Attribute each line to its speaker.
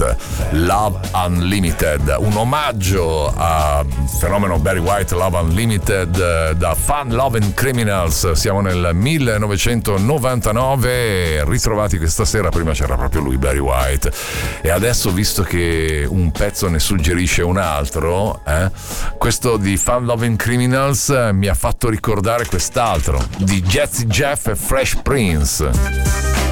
Speaker 1: Love Unlimited, un omaggio al fenomeno Barry White. Love Unlimited da Fun Loving Criminals. Siamo nel 1999, ritrovati questa sera. Prima c'era proprio lui, Barry White, e adesso, visto che un pezzo ne suggerisce un altro, questo di Fun Loving Criminals mi ha fatto ricordare quest'altro di Jazzy Jeff e Fresh Prince.